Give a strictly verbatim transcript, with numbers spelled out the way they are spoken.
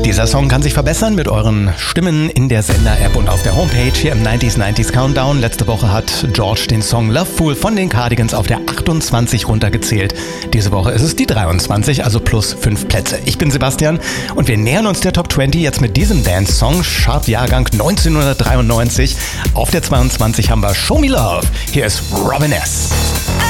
Dieser Song kann sich verbessern mit euren Stimmen in der Sender-App und auf der Homepage hier im neunziger neunziger Countdown. Letzte Woche hat George den Song Love Fool von den Cardigans auf der achtundzwanzig runtergezählt. Diese Woche ist es die dreiundzwanzig, also plus fünf Plätze. Ich bin Sebastian und wir nähern uns der Top zwanzig jetzt mit diesem Dance-Song, Chart-Jahrgang neunzehnhundertdreiundneunzig. Auf der zweiundzwanzig haben wir Show Me Love. Hier ist Robin S.